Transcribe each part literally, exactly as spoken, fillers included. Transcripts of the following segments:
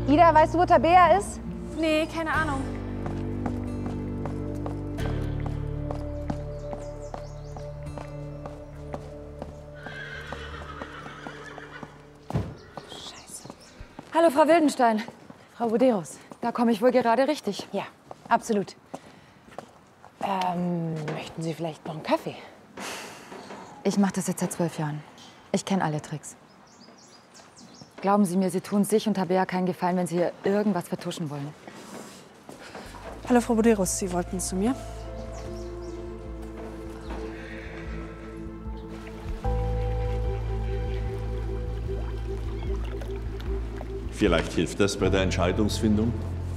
Ida, weißt du, wo Tabea ist? Nee, keine Ahnung. Scheiße. Hallo, Frau Wildenstein. Frau Buderus, da komme ich wohl gerade richtig. Ja, absolut. Ähm, möchten Sie vielleicht noch einen Kaffee? Ich mache das jetzt seit zwölf Jahren. Ich kenne alle Tricks. Glauben Sie mir, Sie tun sich und Tabea keinen Gefallen, wenn Sie hier irgendwas vertuschen wollen. Hallo, Frau Buderus, Sie wollten zu mir? Vielleicht hilft das bei der Entscheidungsfindung.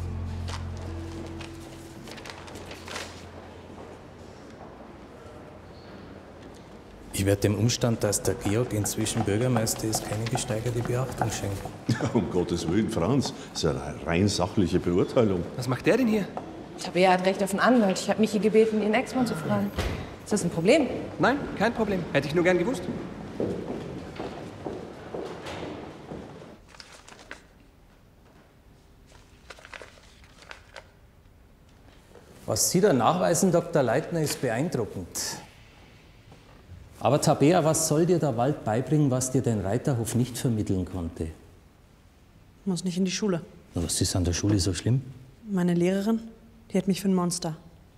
Ich werde dem Umstand, dass der Georg inzwischen Bürgermeister ist, keine gesteigerte Beachtung schenken. Um Gottes Willen, Franz, das ist eine rein sachliche Beurteilung. Was macht der denn hier? Tabea hat recht auf einen Anwalt. Ich habe Michi gebeten, ihren Ex-Mann zu fragen. Ist das ein Problem? Nein, kein Problem. Hätte ich nur gern gewusst. Was Sie da nachweisen, Doktor Leitner, ist beeindruckend. Aber Tabea, was soll dir der Wald beibringen, was dir dein Reiterhof nicht vermitteln konnte? Muss nicht in die Schule. Na, was ist an der Schule so schlimm? Meine Lehrerin, die hat mich für ein Monster.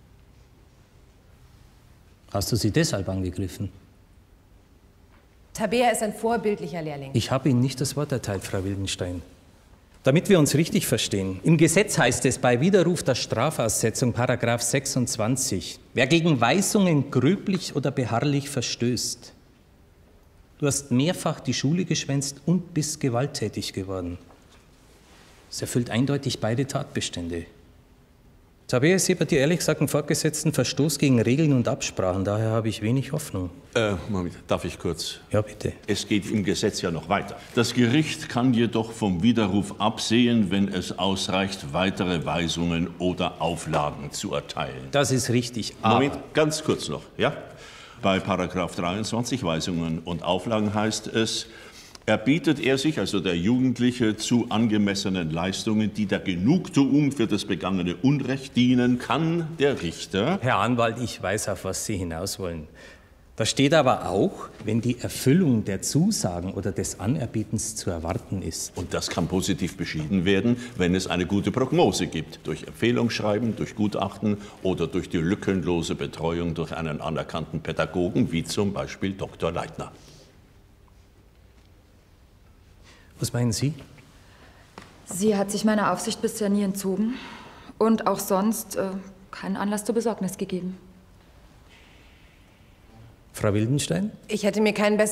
Hast du sie deshalb angegriffen? Tabea ist ein vorbildlicher Lehrling. Ich habe Ihnen nicht das Wort erteilt, Frau Wildenstein. Damit wir uns richtig verstehen. Im Gesetz heißt es bei Widerruf der Strafaussetzung, Paragraph sechsundzwanzig, wer gegen Weisungen gröblich oder beharrlich verstößt. Du hast mehrfach die Schule geschwänzt und bist gewalttätig geworden. Es erfüllt eindeutig beide Tatbestände. Tabea ist hier bei dir ehrlich gesagt einen fortgesetzten Verstoß gegen Regeln und Absprachen. Daher habe ich wenig Hoffnung. Äh, Moment, darf ich kurz? Ja, bitte. Es geht im Gesetz ja noch weiter. Das Gericht kann jedoch vom Widerruf absehen, wenn es ausreicht, weitere Weisungen oder Auflagen zu erteilen. Das ist richtig, aber... Moment, ganz kurz noch, ja? Bei Paragraph dreiundzwanzig Weisungen und Auflagen heißt es, erbietet er sich, also der Jugendliche, zu angemessenen Leistungen, die der Genugtuung für das begangene Unrecht dienen, kann der Richter... Herr Anwalt, ich weiß, auf was Sie hinaus wollen. Da steht aber auch, wenn die Erfüllung der Zusagen oder des Anerbietens zu erwarten ist. Und das kann positiv beschieden werden, wenn es eine gute Prognose gibt. Durch Empfehlungsschreiben, durch Gutachten oder durch die lückenlose Betreuung durch einen anerkannten Pädagogen, wie zum Beispiel Doktor Leitner. Was meinen Sie? Sie hat sich meiner Aufsicht bisher nie entzogen und auch sonst äh, keinen Anlass zur Besorgnis gegeben. Frau Wildenstein? Ich hätte mir keinen besseren